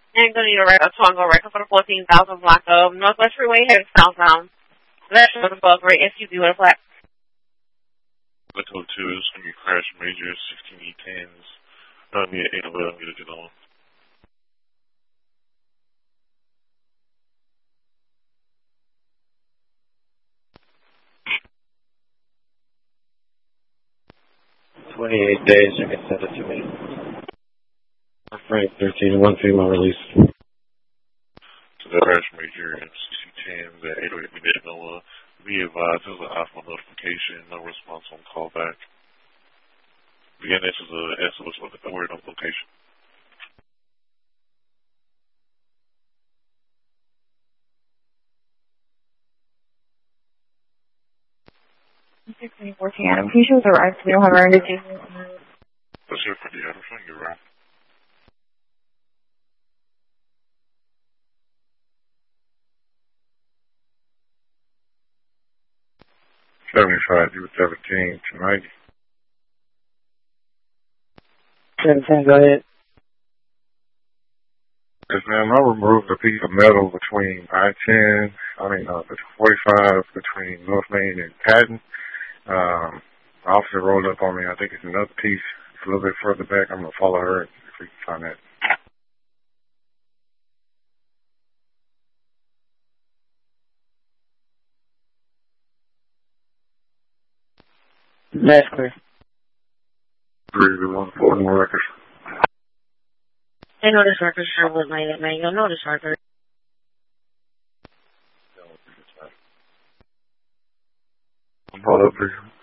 And go to your record, Tonga record for the 14,000 block of Northwest Freeway heading southbound. That's for the above rate SUV with a flat. Echo 2 is going to be crash major 16 E10s. Near 811, get it on. Days, you can send it to me. Frank 13, 1 female release. So the crash major M6010s at 808 minute NOAA. Be advised, there's an alpha notification, no response on callback. Again, this is a SOS word on location. Adam, can you show the right? We don't have our energy. Let's hear for the Adam, showing you right. You 17 tonight. 17, go ahead. Yes, ma'am, I removed a piece of metal between I-10, the 45 between North Main and Patton. Officer rolled up on me. I think it's another piece. It's a little bit further back. I'm going to follow her if we can find that. That's clear. 314 more records. I know this record sure with my manual. Know this record. Follow up, please.